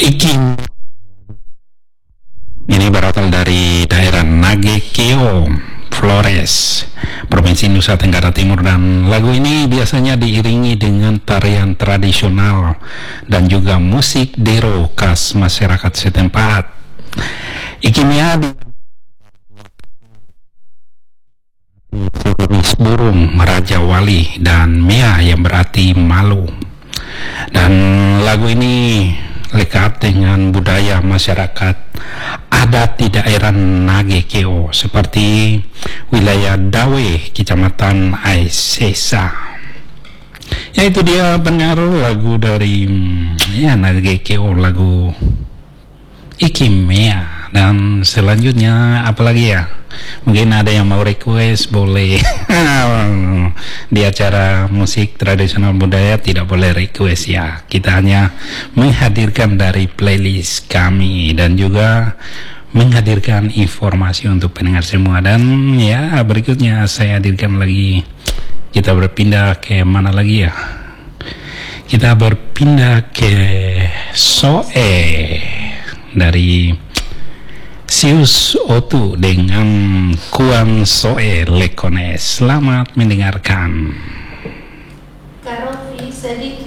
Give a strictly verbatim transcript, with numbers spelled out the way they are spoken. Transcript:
Iki ini berasal dari daerah Nagekeo, Flores, Provinsi Nusa Tenggara Timur, dan lagu ini biasanya diiringi dengan tarian tradisional dan juga musik dero khas masyarakat setempat. Ikimia sejenis burung Raja Wali dan Mea yang berarti malu. Dan lagu ini lekat dengan budaya masyarakat adat di daerah Nagekeo seperti wilayah Dawe, Kecamatan Aisesa. Ya, itu dia pengaruh lagu dari ya Nagekeo, lagu Ikimea. Dan selanjutnya apalagi ya, mungkin ada yang mau request, boleh. Di acara musik tradisional budaya tidak boleh request ya, kita hanya menghadirkan dari playlist kami dan juga menghadirkan informasi untuk pendengar semua. Dan ya, berikutnya saya hadirkan lagi, kita berpindah ke mana lagi ya, kita berpindah ke Soe dari Sius Otu dengan Kuan Soe Lekone. Selamat mendengarkan. Karofi sedikit